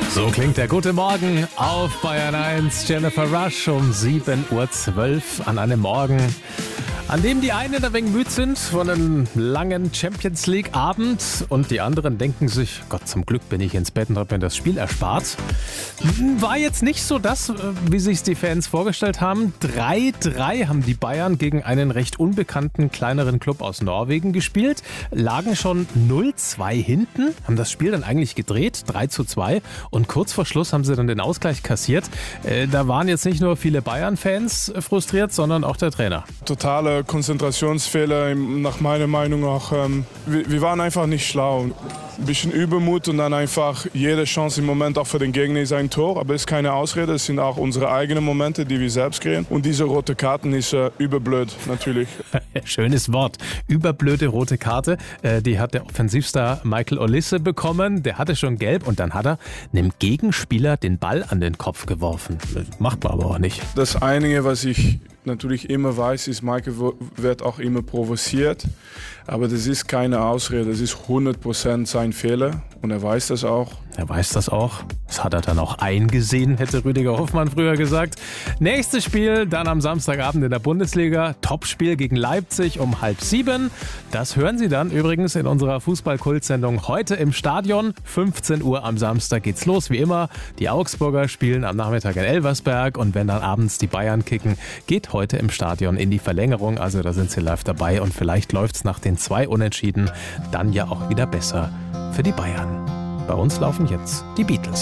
So klingt der gute Morgen auf Bayern 1. Jennifer Rush um 7.12 Uhr an einem Morgen, an dem die einen ein wenig müde sind von einem langen Champions-League-Abend und die anderen denken sich, Gott, zum Glück bin ich ins Bett und habe mir das Spiel erspart. War jetzt nicht so das, wie sich die Fans vorgestellt haben. 3-3 haben die Bayern gegen einen recht unbekannten kleineren Club aus Norwegen gespielt, lagen schon 0-2 hinten, haben das Spiel dann eigentlich gedreht, 3-2 und kurz vor Schluss haben sie dann den Ausgleich kassiert. Da waren jetzt nicht nur viele Bayern-Fans frustriert, sondern auch der Trainer. Totale Konzentrationsfehler, nach meiner Meinung auch. Wir waren einfach nicht schlau. Ein bisschen Übermut und dann einfach jede Chance im Moment auch für den Gegner ist ein Tor. Aber es ist keine Ausrede, es sind auch unsere eigenen Momente, die wir selbst kreieren. Und diese rote Karten ist überblöd, natürlich. Schönes Wort. Überblöde rote Karte. Die hat der Offensivstar Michael Olise bekommen. Der hatte schon gelb und dann hat er einem Gegenspieler den Ball an den Kopf geworfen. Macht man aber auch nicht. Das Einige, was ich natürlich immer weiß, ist, Michael wird auch immer provoziert. Aber das ist keine Ausrede, das ist 100% sein Fehler und er weiß das auch. Er weiß das auch. Das hat er dann auch eingesehen, hätte Rüdiger Hofmann früher gesagt. Nächstes Spiel dann am Samstagabend in der Bundesliga. Topspiel gegen Leipzig um 6:30. Das hören Sie dann übrigens in unserer Fußball-Kult-Sendung heute im Stadion. 15 Uhr am Samstag geht's los, wie immer. Die Augsburger spielen am Nachmittag in Elversberg und wenn dann abends die Bayern kicken, geht heute im Stadion in die Verlängerung. Also da sind Sie live dabei und vielleicht läuft's nach den 2 Unentschieden dann ja auch wieder besser für die Bayern. Bei uns laufen jetzt die Beatles.